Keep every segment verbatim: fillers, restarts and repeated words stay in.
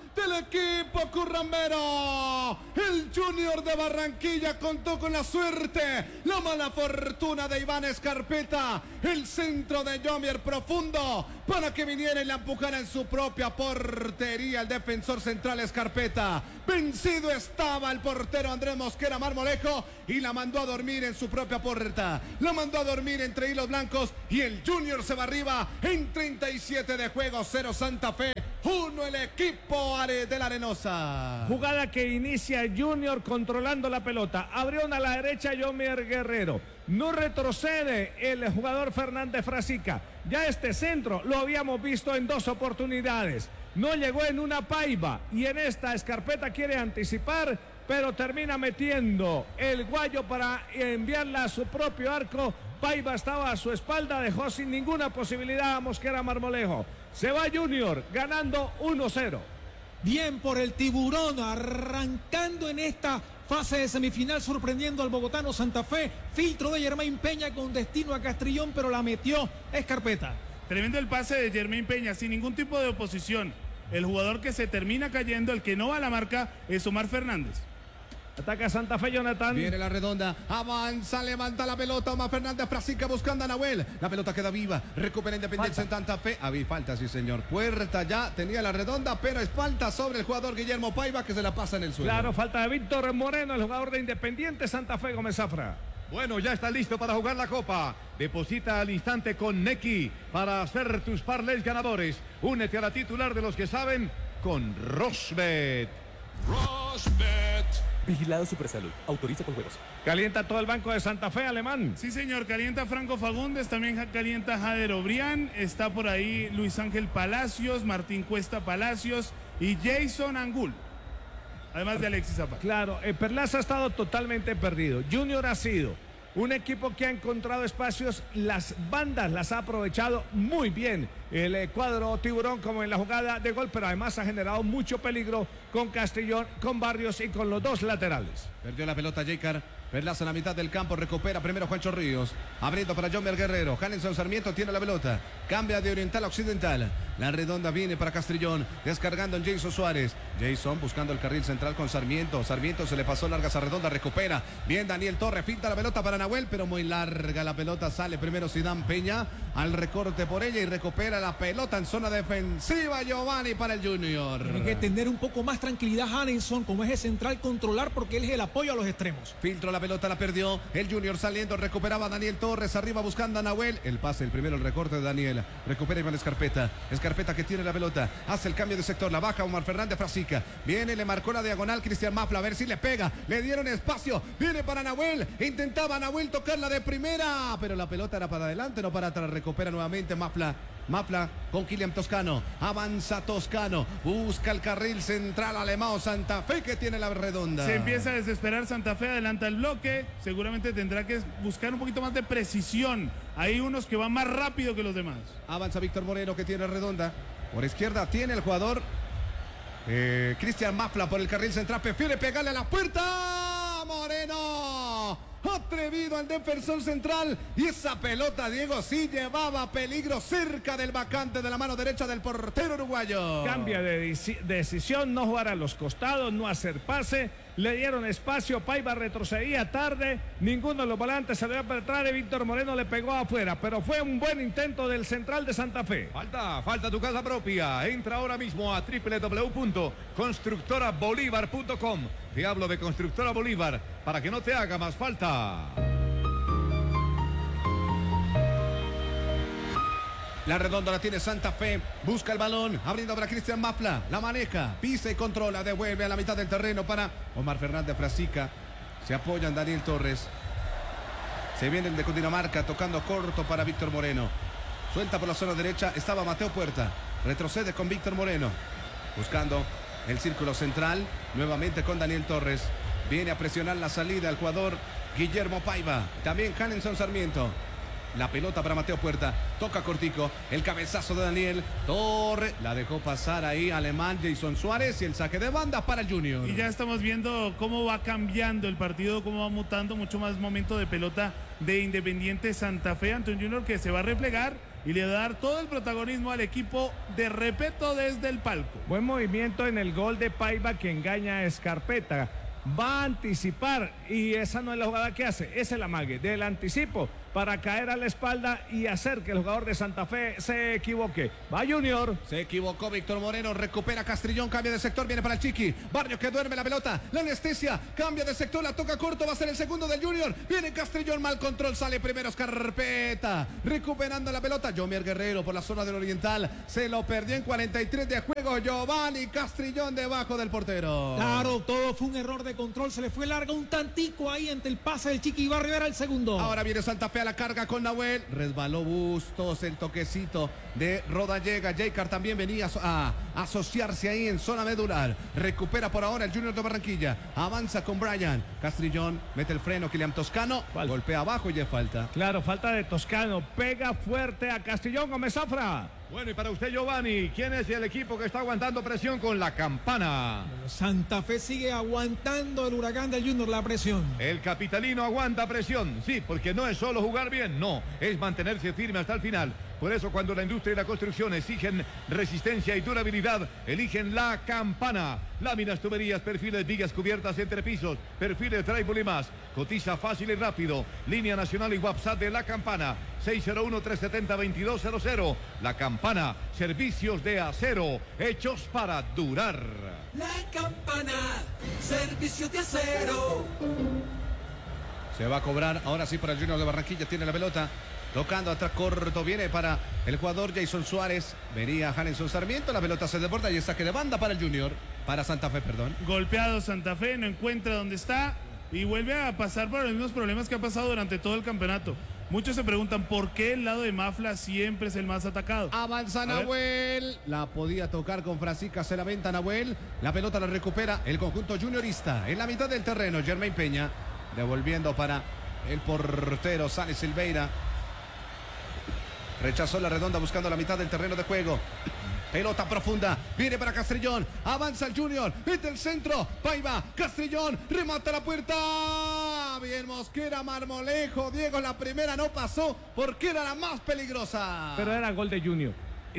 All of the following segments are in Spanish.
del equipo currambero. El Junior de Barranquilla contó con la suerte, la mala fortuna de Iván Escarpeta. El centro de Yomier profundo para que viniera y la empujara en su propia portería el defensor central Escarpeta. Vencido estaba el portero Andrés Mosquera Marmolejo y la mandó a dormir en su propia puerta. La mandó a dormir entre hilos blancos y el Junior se va arriba en treinta y siete de juego. Cero Santa Fe, uno el equipo de la Arenosa. Jugada que inicia Junior controlando la pelota. Abrió a la derecha Yomier Guerrero. No retrocede el jugador Fernández Frasica. Ya este centro lo habíamos visto en dos oportunidades. No llegó en una Paiva y en esta Escarpeta quiere anticipar, pero termina metiendo el guayo para enviarla a su propio arco. Paiva estaba a su espalda, dejó sin ninguna posibilidad a Mosquera Marmolejo. Se va Junior ganando uno cero. Bien por el Tiburón, arrancando en esta fase de semifinal, sorprendiendo al bogotano Santa Fe. Filtro de Germain Peña con destino a Castrillón, pero la metió Escarpeta. Tremendo el pase de Germain Peña, sin ningún tipo de oposición. El jugador que se termina cayendo, el que no va a la marca, es Omar Fernández. Ataca Santa Fe, Jonathan. Viene la redonda, avanza, levanta la pelota, Omar Fernández Frasica buscando a Nahuel. La pelota queda viva, recupera Independiente en Santa Fe. Había falta, sí señor. Puerta ya, tenía la redonda, pero es falta sobre el jugador Guillermo Paiva que se la pasa en el suelo. Claro, falta de Víctor Moreno, el jugador de Independiente Santa Fe, Gómez Zafra. Bueno, ya está listo para jugar la Copa. Deposita al instante con Nequi para hacer tus parlays ganadores. Únete a la titular de los que saben con Rosbet. Rosbet. Vigilado Supersalud. Autoriza con juegos. Calienta todo el banco de Santa Fe, Alemán. Sí, señor. Calienta Franco Fagundes. También calienta Jader Obrián. Está por ahí Luis Ángel Palacios, Martín Cuesta Palacios y Jason Angul. Además de Alexis Zapata. Claro, el Perlaza ha estado totalmente perdido. Junior ha sido un equipo que ha encontrado espacios, las bandas las ha aprovechado muy bien el eh, cuadro Tiburón, como en la jugada de gol, pero además ha generado mucho peligro con Castrillón, con Barrios y con los dos laterales. Perdió la pelota Jaycar, Perlaza en la mitad del campo, recupera primero Juancho Ríos, abriendo para Yomier Guerrero. Hanelson Sarmiento tiene la pelota, cambia de oriental a occidental, la redonda viene para Castrillón, descargando en Jason Suárez. Jason buscando el carril central con Sarmiento, Sarmiento se le pasó larga esa redonda, recupera, bien Daniel Torres, finta la pelota para Nahuel, pero muy larga la pelota, sale primero Sidán Peña, al recorte por ella y recupera la pelota en zona defensiva Giovanni para el Junior. Tiene que tener un poco más tranquilidad Hanelson, como es el central, controlar porque él es el apoyo a los extremos. Filtro la pelota, la perdió, el Junior saliendo, recuperaba Daniel Torres, arriba buscando a Nahuel, el pase, el primero el recorte de Daniel, recupera Iván Escarpeta, Escarpeta que tiene la pelota, hace el cambio de sector, la baja Omar Fernández Frasica, viene, le marcó la diagonal Cristian Mafla, a ver si le pega, le dieron espacio, viene para Nahuel, intentaba Nahuel tocarla de primera, pero la pelota era para adelante, no para atrás, recupera nuevamente Mafla, Mafla con Kylian Toscano, avanza Toscano, busca el carril central alemán Santa Fe que tiene la redonda. Se empieza a desesperar Santa Fe, adelanta el bloque, seguramente tendrá que buscar un poquito más de precisión, hay unos que van más rápido que los demás. Avanza Víctor Moreno que tiene redonda, por izquierda tiene el jugador eh, Cristian Mafla por el carril central, prefiere pegarle a la puerta, Moreno. Atrevido al defensor central y esa pelota, Diego, sí llevaba peligro cerca del vacante de la mano derecha del portero uruguayo. Cambia de decisión, no jugar a los costados, no hacer pase, le dieron espacio, Paiva retrocedía tarde, ninguno de los volantes se le iba a entrar y Víctor Moreno le pegó afuera, pero fue un buen intento del central de Santa Fe. Falta, falta tu casa propia. Entra ahora mismo a doble u doble u doble u punto constructora bolívar punto com. Te hablo de Constructora Bolívar para que no te haga más falta. La redonda la tiene Santa Fe, busca el balón, abriendo para Cristian Mafla, la maneja, pisa y controla, devuelve a la mitad del terreno para Omar Fernández Frasica, se apoyan Daniel Torres, se vienen de Cundinamarca, tocando corto para Víctor Moreno, suelta por la zona derecha, estaba Mateo Puerta, retrocede con Víctor Moreno, buscando el círculo central, nuevamente con Daniel Torres, viene a presionar la salida el jugador Guillermo Paiva, también Hanelson Sarmiento. La pelota para Mateo Puerta, toca cortico, el cabezazo de Daniel Torres, la dejó pasar ahí Alemán, Jason Suárez y el saque de banda para el Junior. Y ya estamos viendo cómo va cambiando el partido, cómo va mutando, mucho más momento de pelota de Independiente Santa Fe ante un Junior que se va a replegar y le va a dar todo el protagonismo al equipo de Repeto desde el palco. Buen movimiento en el gol de Paiva que engaña a Escarpeta. Va a anticipar y esa no es la jugada que hace, es el amague del anticipo para caer a la espalda y hacer que el jugador de Santa Fe se equivoque. Va Junior. Se equivocó Víctor Moreno, recupera Castrillón, cambia de sector, viene para el Chiqui. Barrio que duerme la pelota, la anestesia, cambia de sector, la toca corto, va a ser el segundo del Junior. Viene Castrillón, mal control, sale primero Escarpeta. Recuperando la pelota, Yomier Guerrero por la zona del Oriental. Se lo perdió en cuarenta y tres de juego. Giovanni Castrillón debajo del portero. Claro, todo fue un error de control, se le fue larga un tantico ahí ante el pase del Chiqui Barrio, era el segundo. Ahora viene Santa Fe a la carga con Nahuel, resbaló Bustos, el toquecito de Rodallega. Jaycar también venía a, a asociarse ahí en zona medular. Recupera por ahora el Junior de Barranquilla, avanza con Brian. Castrillón mete el freno, Kilian Toscano, Falta. Golpea abajo y es falta. Claro, falta de Toscano, pega fuerte a Castrillón. Gómez Zafra. Bueno, y para usted, Giovanni, ¿quién es el equipo que está aguantando presión con la Campana? Santa Fe sigue aguantando el Huracán del Junior la presión. El capitalino aguanta presión, sí, porque no es solo jugar bien, no, es mantenerse firme hasta el final. Por eso cuando la industria y la construcción exigen resistencia y durabilidad, eligen la Campana. Láminas, tuberías, perfiles, vigas cubiertas entre pisos, perfiles, tribal y más. Cotiza fácil y rápido. Línea nacional y WhatsApp de la Campana. seis cero uno, tres siete cero, dos dos cero cero. La Campana, servicios de acero, hechos para durar. La Campana, servicios de acero. Se va a cobrar ahora sí para el Junior de Barranquilla, tiene la pelota. Tocando atrás corto, viene para el jugador Jason Suárez. Venía Hanelson Sarmiento, la pelota se deporta y el saque de banda para el Junior. Para Santa Fe, perdón. Golpeado Santa Fe, no encuentra dónde está y vuelve a pasar por los mismos problemas que ha pasado durante todo el campeonato. Muchos se preguntan por qué el lado de Mafla siempre es el más atacado. Avanza Nahuel, la podía tocar con Frasica, se la venta Nahuel. La pelota la recupera el conjunto juniorista en la mitad del terreno. Germain Peña devolviendo para el portero Sale Silveira. Rechazó la redonda buscando la mitad del terreno de juego. Pelota profunda, viene para Castrillón, avanza el Junior, mete el centro, Paiva, Castrillón, remata la puerta. Bien Mosquera, Marmolejo, Diego, la primera no pasó porque era la más peligrosa. Pero era gol de Junior.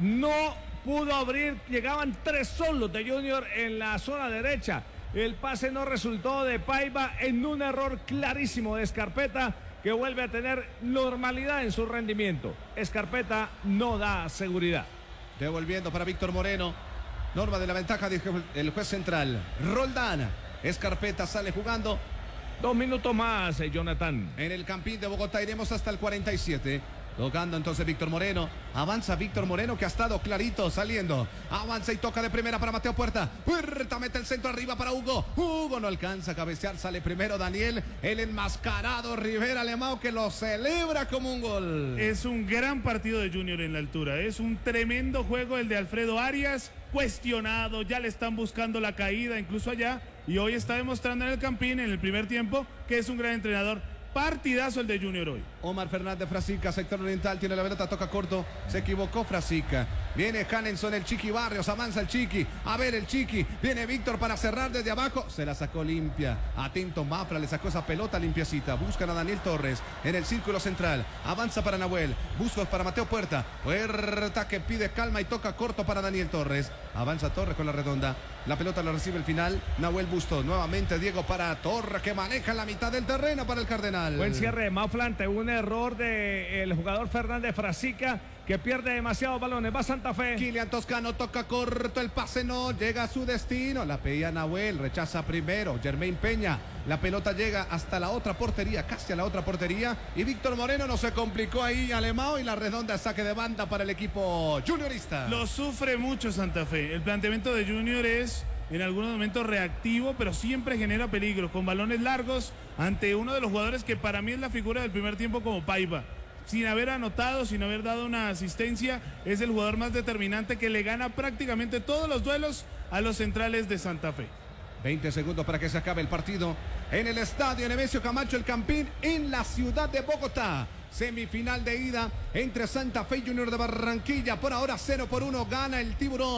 No pudo abrir, llegaban tres solos de Junior en la zona derecha. El pase no resultó de Paiva en un error clarísimo de Escarpeta, que vuelve a tener normalidad en su rendimiento. Escarpeta no da seguridad. Devolviendo para Víctor Moreno. Norma de la ventaja del juez central. Roldán. Escarpeta sale jugando. Dos minutos más, eh, Jonathan. En el Campín de Bogotá iremos hasta el cuarenta y siete. Tocando entonces Víctor Moreno. Avanza Víctor Moreno que ha estado clarito saliendo. Avanza y toca de primera para Mateo Puerta. Puerta mete el centro arriba para Hugo. Hugo no alcanza a cabecear. Sale primero Daniel. El enmascarado Rivera Alemão que lo celebra como un gol. Es un gran partido de Junior en la altura. Es un tremendo juego el de Alfredo Arias. Cuestionado. Ya le están buscando la caída incluso allá. Y hoy está demostrando en el Campín en el primer tiempo que es un gran entrenador. Partidazo el de Junior hoy. Omar Fernández Frasica, sector oriental, tiene la pelota, toca corto, se equivocó Frasica. Viene Hanelson, el Chiqui Barrios, avanza el Chiqui, a ver el Chiqui, viene Víctor para cerrar desde abajo, se la sacó limpia. Atento Mafra, le sacó esa pelota limpiecita, buscan a Daniel Torres en el círculo central, avanza para Nahuel, Bustos para Mateo Puerta, Puerta que pide calma y toca corto para Daniel Torres, avanza Torres con la redonda, la pelota la recibe el final, Nahuel Bustos, nuevamente Diego para Torres que maneja la mitad del terreno para el Cardenal. Buen cierre de Mafla ante un error del jugador Fernández Frasica, que pierde demasiados balones. Va Santa Fe. Kilian Toscano toca corto, el pase no llega a su destino. La pedía Nahuel, rechaza primero. Germain Peña, la pelota llega hasta la otra portería, casi a la otra portería. Y Víctor Moreno no se complicó ahí, Alemão, y la redonda saque de banda para el equipo juniorista. Lo sufre mucho Santa Fe. El planteamiento de Junior es en algunos momentos reactivo, pero siempre genera peligro, con balones largos ante uno de los jugadores que para mí es la figura del primer tiempo como Paiva. Sin haber anotado, sin haber dado una asistencia, es el jugador más determinante que le gana prácticamente todos los duelos a los centrales de Santa Fe. veinte segundos para que se acabe el partido en el estadio Nemesio Camacho El Campín en la ciudad de Bogotá. Semifinal de ida entre Santa Fe y Junior de Barranquilla. Por ahora cero por uno gana el Tiburón.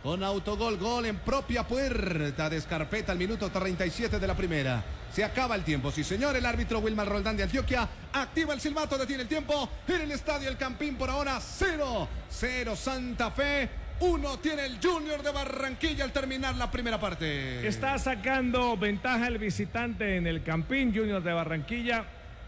con autogol, gol en propia puerta de Escarpeta al minuto treinta y siete de la primera. Se acaba el tiempo, sí señor. El árbitro Wilmar Roldán de Antioquia activa el silbato, detiene el tiempo en el estadio El Campín. Por ahora cero, cero Santa Fe, uno tiene el Junior de Barranquilla al terminar la primera parte. Está sacando ventaja el visitante en el Campín, Junior de Barranquilla,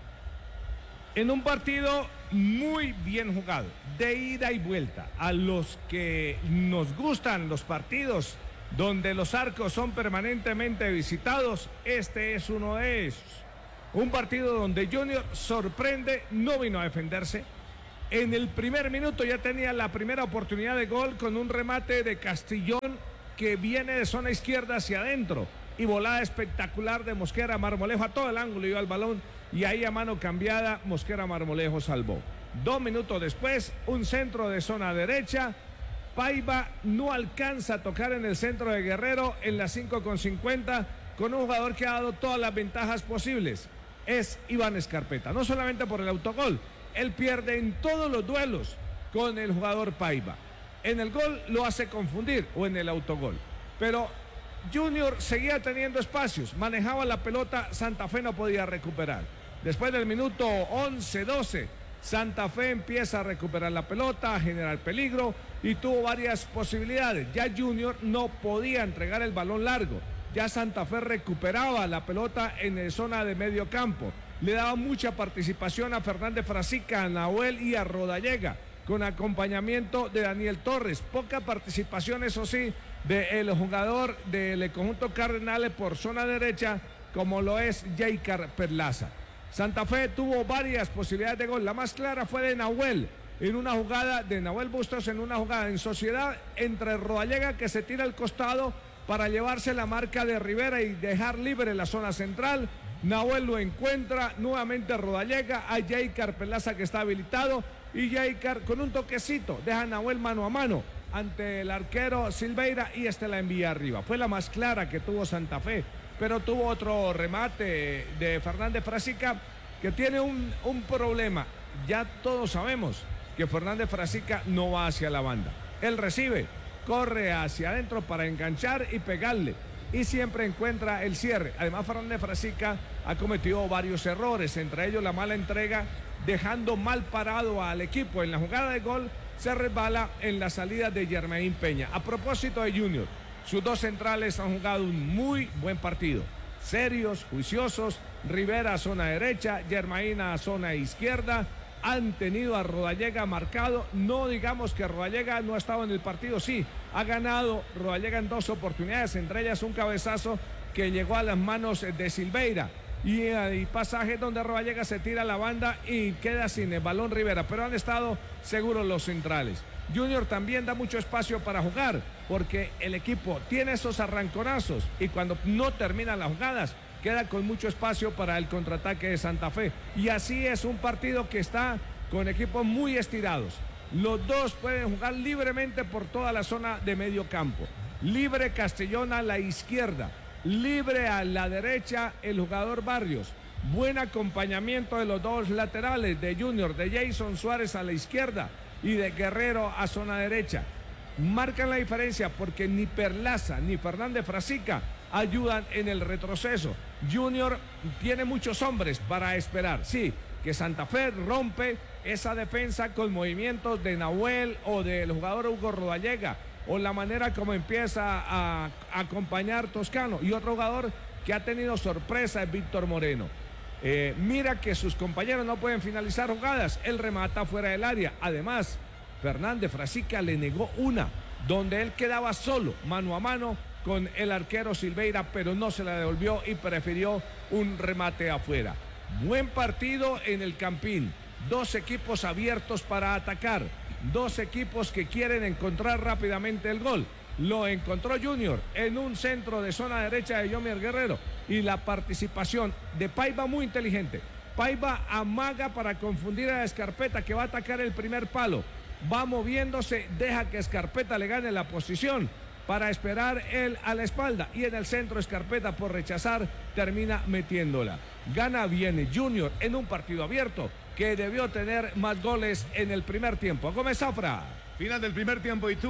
en un partido muy bien jugado, de ida y vuelta. A los que nos gustan los partidos donde los arcos son permanentemente visitados, este es uno de esos. Un partido donde Junior sorprende, no vino a defenderse. En el primer minuto ya tenía la primera oportunidad de gol con un remate de Castrillón que viene de zona izquierda hacia adentro. Y volada espectacular de Mosquera Marmolejo a todo el ángulo, iba al balón y ahí a mano cambiada Mosquera Marmolejo salvó. Dos minutos después, un centro de zona derecha. Paiva no alcanza a tocar en el centro de Guerrero en las cinco con cincuenta con un jugador que ha dado todas las ventajas posibles. Es Iván Escarpeta, no solamente por el autogol, él pierde en todos los duelos con el jugador Paiva. En el gol lo hace confundir o en el autogol. Pero Junior seguía teniendo espacios, manejaba la pelota, Santa Fe no podía recuperar. Después del minuto once doce, Santa Fe empieza a recuperar la pelota, a generar peligro y tuvo varias posibilidades. Ya Junior no podía entregar el balón largo. Ya Santa Fe recuperaba la pelota en la zona de medio campo. Le daba mucha participación a Fernández Frasica, a Nahuel y a Rodallega, con acompañamiento de Daniel Torres. Poca participación, eso sí, del jugador del conjunto Cardenales por zona derecha, como lo es Jaycar Perlaza. Santa Fe tuvo varias posibilidades de gol. La más clara fue de Nahuel, en una jugada de Nahuel Bustos, en una jugada en sociedad entre Rodallega, que se tira al costado para llevarse la marca de Rivera y dejar libre la zona central. Nahuel lo encuentra, nuevamente Rodallega, a Jaycar Perlaza que está habilitado, y Jaycar con un toquecito deja a Nahuel mano a mano ante el arquero Silveira y este la envía arriba. Fue la más clara que tuvo Santa Fe, pero tuvo otro remate de Fernández Frasica que tiene un, un problema. Ya todos sabemos que Fernández Frasica no va hacia la banda. Él recibe, corre hacia adentro para enganchar y pegarle, y siempre encuentra el cierre. Además, Fernández Frasica ha cometido varios errores, entre ellos la mala entrega, dejando mal parado al equipo. En la jugada de gol se resbala en la salida de Jermain Peña. A propósito de Junior, sus dos centrales han jugado un muy buen partido. Serios, juiciosos. Rivera a zona derecha, Jermain a zona izquierda. Han tenido a Rodallega marcado. No digamos que Rodallega no ha estado en el partido. Sí, ha ganado Rodallega en dos oportunidades, entre ellas un cabezazo que llegó a las manos de Silveira. Y hay pasajes donde Rodallega se tira a la banda y queda sin el balón Rivera, pero han estado seguros los centrales. Junior también da mucho espacio para jugar, porque el equipo tiene esos arranconazos y cuando no terminan las jugadas, queda con mucho espacio para el contraataque de Santa Fe. Y así es un partido que está con equipos muy estirados. Los dos pueden jugar libremente por toda la zona de medio campo. Libre Castellón a la izquierda, libre a la derecha el jugador Barrios. Buen acompañamiento de los dos laterales, de Junior, de Jason Suárez a la izquierda y de Guerrero a zona derecha. Marcan la diferencia porque ni Perlaza ni Fernández Frasica ayudan en el retroceso. Junior tiene muchos hombres para esperar. Sí, que Santa Fe rompe esa defensa con movimientos de Nahuel o del jugador Hugo Rodallega, o la manera como empieza a, a acompañar Toscano. Y otro jugador que ha tenido sorpresa es Víctor Moreno. Eh, mira que sus compañeros no pueden finalizar jugadas, él remata fuera del área. Además, Fernández Frasica le negó una, donde él quedaba solo, mano a mano con el arquero Silveira, pero no se la devolvió y prefirió un remate afuera. Buen partido en el Campín, dos equipos abiertos para atacar, dos equipos que quieren encontrar rápidamente el gol. Lo encontró Junior en un centro de zona derecha de Yomier Guerrero, y la participación de Paiva muy inteligente. Paiva amaga para confundir a Escarpeta, que va a atacar el primer palo, va moviéndose, deja que Escarpeta le gane la posición para esperar él a la espalda, y en el centro Escarpeta, por rechazar, termina metiéndola. Gana bien Junior en un partido abierto que debió tener más goles en el primer tiempo. Gómez Zafra. Final del primer tiempo y tú,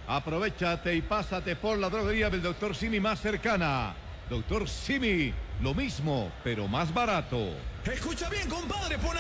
Aprovechate y pásate por la droguería del doctor Simi más cercana. doctor Simi, lo mismo, pero más barato. Escucha bien, compadre, pon